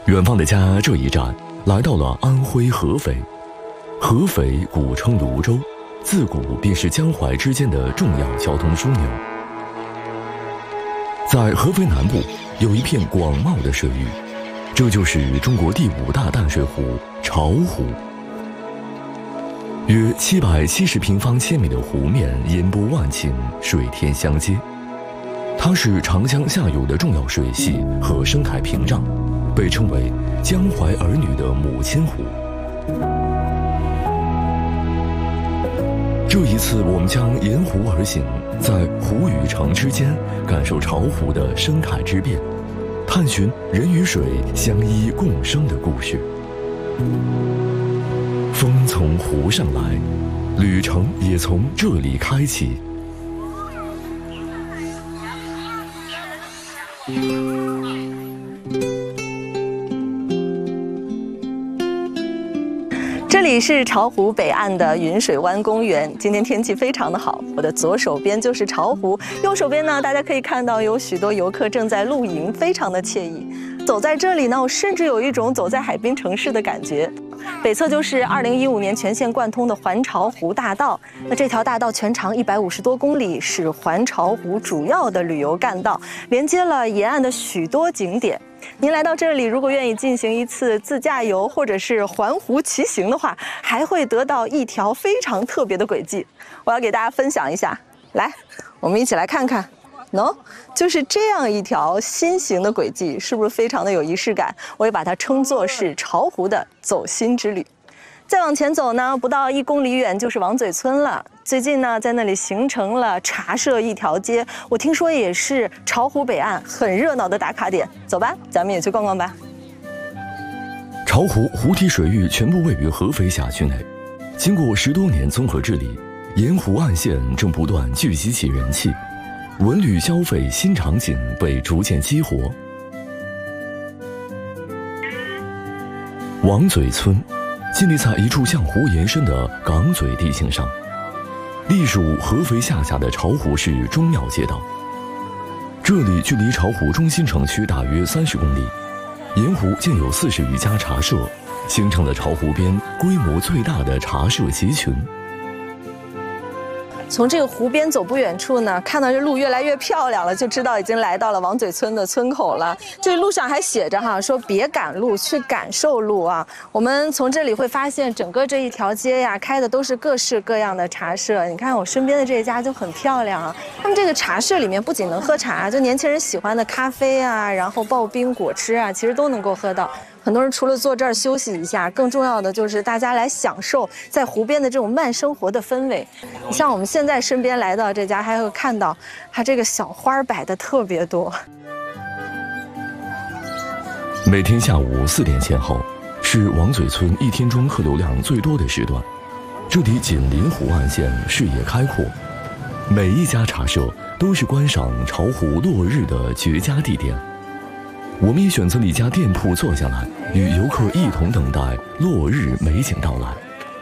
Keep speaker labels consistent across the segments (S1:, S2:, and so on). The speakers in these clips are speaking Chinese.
S1: 远方的家这一站来到了安徽合肥。合肥古称泸州，自古便是江淮之间的重要交通枢纽。在合肥南部有一片广袤的水域，这就是中国第5大淡水湖巢湖。约770平方千米的湖面烟波万顷，水天相接。它是长江下游的重要水系和生态屏障，被称为江淮儿女的母亲湖。这一次我们将沿湖而行，在湖与城之间感受巢湖的生态之变，探寻人与水相依共生的故事。风从湖上来，旅程也从这里开启。
S2: 这里是巢湖北岸的云水湾公园，今天天气非常的好。我的左手边就是巢湖，右手边呢，大家可以看到有许多游客正在露营，非常的惬意。走在这里呢，我甚至有一种走在海滨城市的感觉。北侧就是2015年全线贯通的环巢湖大道，那这条大道全长150多公里，是环巢湖主要的旅游干道，连接了沿岸的许多景点。您来到这里，如果愿意进行一次自驾游或者是环湖骑行的话，还会得到一条非常特别的轨迹。我要给大家分享一下，来，我们一起来看看。就是这样一条新型的轨迹，是不是非常的有仪式感？我也把它称作是巢湖的走心之旅。再往前走呢，不到1公里远就是王嘴村了。最近呢，在那里形成了茶社一条街，我听说也是巢湖北岸很热闹的打卡点。走吧，咱们也去逛逛吧。
S1: 巢湖湖体水域全部位于合肥辖区内，经过10多年综合治理，沿湖岸线正不断聚集起人气。文旅消费新场景被逐渐激活。王嘴村建立在一处向湖延伸的港嘴地形上，隶属合肥下辖的巢湖市中庙街道。这里距离巢湖中心城区大约30公里，沿湖建有40余家茶社，形成了巢湖边规模最大的茶社集群。
S2: 从这个湖边走不远处呢，看到这路越来越漂亮了，就知道已经来到了王嘴村的村口了。这路上还写着说别赶路，去感受路啊。我们从这里会发现，整个这一条街呀，开的都是各式各样的茶社。你看我身边的这一家就很漂亮啊。他们这个茶社里面不仅能喝茶，就年轻人喜欢的咖啡啊，然后刨冰果汁啊，其实都能够喝到。很多人除了坐这儿休息一下，更重要的就是大家来享受在湖边的这种慢生活的氛围。你像我们现在身边来到这家，还会看到它这个小花摆的特别多。
S1: 每天下午4点前后，是王嘴村一天中客流量最多的时段。这里紧邻湖岸线，视野开阔，每一家茶社都是观赏巢湖落日的绝佳地点。我们也选择了一家店铺坐下来，与游客一同等待落日美景到来。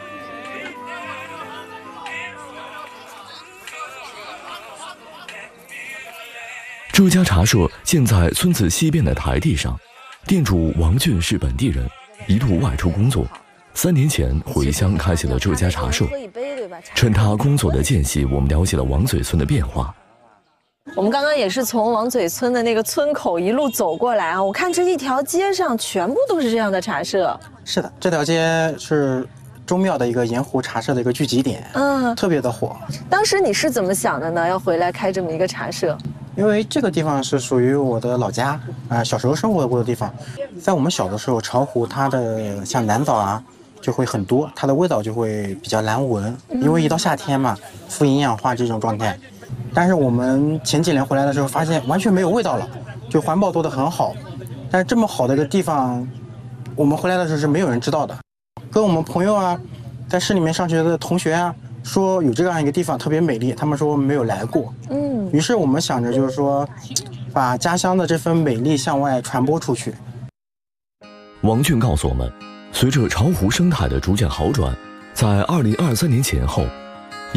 S1: 这家茶社建在村子西边的台地上，店主王俊是本地人，一度外出工作，3年前回乡开启了这家茶社。趁他工作的间隙，我们了解了王嘴村的变化。
S2: 我们刚刚也是从王嘴村的那个村口一路走过来啊，我看这一条街上全部都是这样的茶社。
S3: 是的，这条街是中庙的一个沿湖茶社的一个聚集点，特别的火。
S2: 当时你是怎么想的呢？要回来开这么一个茶社？
S3: 因为这个地方是属于我的老家，小时候生活过的地方。在我们小的时候，巢湖它的像蓝藻啊就会很多，它的味道就会比较难闻，因为一到夏天嘛，富营养化这种状态。但是我们前几年回来的时候，发现完全没有味道了，就环保做得很好。但是这么好的一个地方，我们回来的时候是没有人知道的。跟我们朋友啊，在市里面上学的同学啊，说有这样一个地方特别美丽，他们说没有来过。于是我们想着就是说，把家乡的这份美丽向外传播出去。
S1: 王俊告诉我们，随着巢湖生态的逐渐好转，在2023年前后，